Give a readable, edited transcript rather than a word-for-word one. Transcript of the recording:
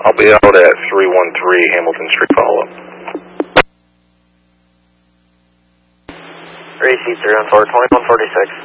I'll be out at 313 Hamilton Street follow-up. RAC 314, 2146.